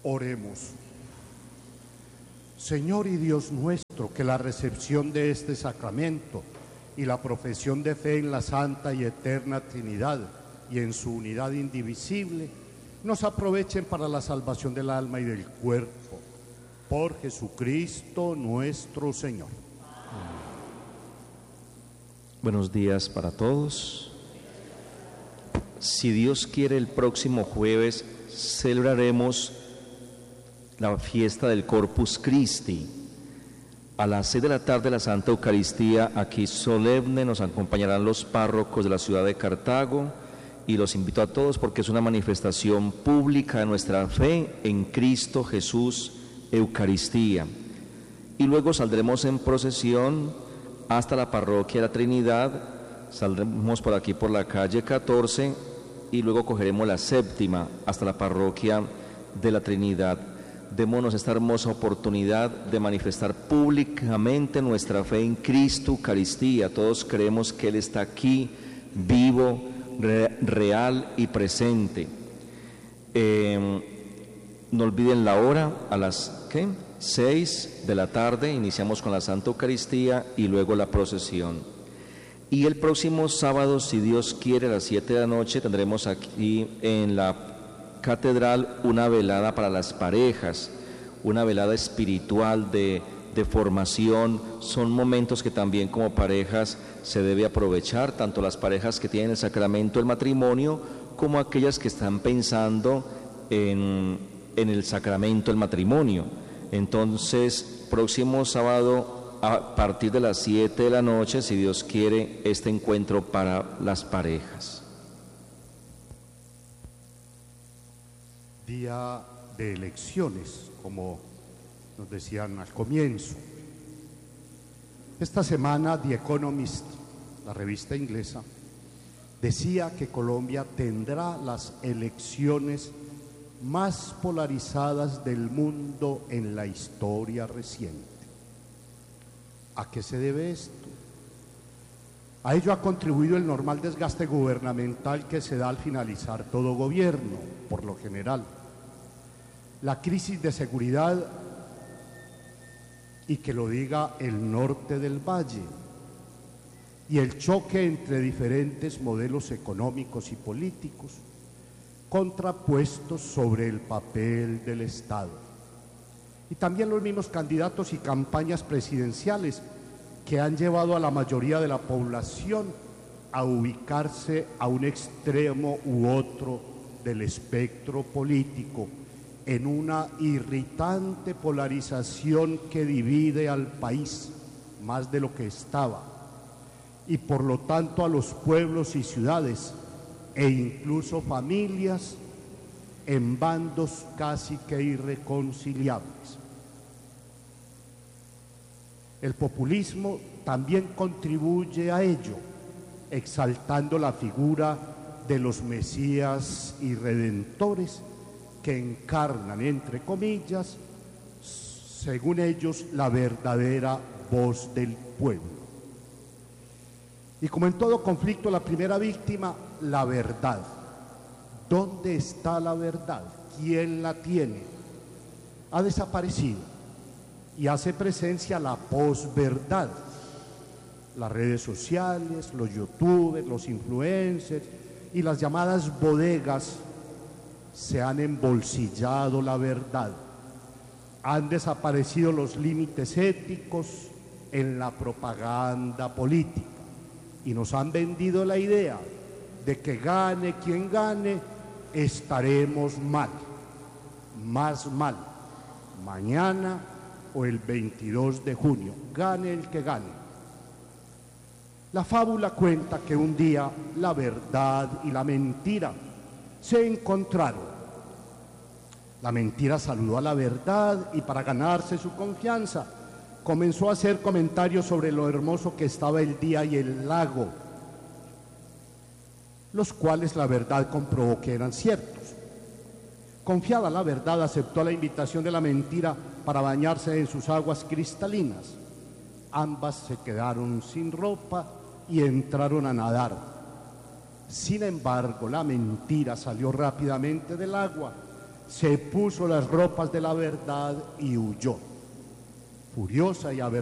Oremos. Señor y Dios nuestro, que la recepción de este sacramento y la profesión de fe en la Santa y Eterna Trinidad y en su unidad indivisible nos aprovechen para la salvación del alma y del cuerpo. Por Jesucristo nuestro Señor. Buenos días para todos. Si Dios quiere, el próximo jueves celebraremos la fiesta del Corpus Christi. A las 6 de la tarde la Santa Eucaristía, aquí solemne, nos acompañarán los párrocos de la ciudad de Cartago y los invito a todos porque es una manifestación pública de nuestra fe en Cristo Jesús, Eucaristía. Y luego saldremos en procesión hasta la parroquia de la Trinidad, saldremos por aquí por la calle 14 y luego cogeremos la séptima hasta la parroquia de la Trinidad. Démonos esta hermosa oportunidad de manifestar públicamente nuestra fe en Cristo Eucaristía. Todos creemos que Él está aquí, vivo, real y presente. No olviden la hora, a las 6 de la tarde iniciamos con la Santa Eucaristía y luego la procesión. Y el próximo sábado, si Dios quiere, a las 7 de la noche tendremos aquí en la catedral una velada para las parejas, una velada espiritual de formación. Son momentos que también como parejas se debe aprovechar, tanto las parejas que tienen el sacramento del matrimonio como aquellas que están pensando en el sacramento del matrimonio. Entonces, próximo sábado a partir de las 7 de la noche, si Dios quiere, este encuentro para las parejas. Día de elecciones, como nos decían al comienzo. Esta semana The Economist, la revista inglesa, decía que Colombia tendrá las elecciones más polarizadas del mundo en la historia reciente. ¿A qué se debe esto? A ello ha contribuido el normal desgaste gubernamental que se da al finalizar todo gobierno, por lo general. La crisis de seguridad, y que lo diga el norte del valle, y el choque entre diferentes modelos económicos y políticos, contrapuestos sobre el papel del Estado. Y también los mismos candidatos y campañas presidenciales que han llevado a la mayoría de la población a ubicarse a un extremo u otro del espectro político, en una irritante polarización que divide al país más de lo que estaba, y por lo tanto a los pueblos y ciudades, e incluso familias, en bandos casi que irreconciliables. El populismo también contribuye a ello, exaltando la figura de los mesías y redentores que encarnan, entre comillas, según ellos, la verdadera voz del pueblo. Y como en todo conflicto, la primera víctima, la verdad. ¿Dónde está la verdad? ¿Quién la tiene? Ha desaparecido y hace presencia la posverdad. Las redes sociales, los youtubers, los influencers y las llamadas bodegas se han embolsillado la verdad. Han desaparecido los límites éticos en la propaganda política y nos han vendido la idea de que gane quien gane, estaremos mal, más mal, mañana o el 22 de junio, gane el que gane. La fábula cuenta que un día la verdad y la mentira se encontraron. La mentira saludó a la verdad y para ganarse su confianza comenzó a hacer comentarios sobre lo hermoso que estaba el día y el lago, los cuales la verdad comprobó que eran ciertos. Confiada la verdad, aceptó la invitación de la mentira para bañarse en sus aguas cristalinas. Ambas se quedaron sin ropa y entraron a nadar. Sin embargo, la mentira salió rápidamente del agua se puso las ropas de la verdad y huyó. Furiosa y avergonzada,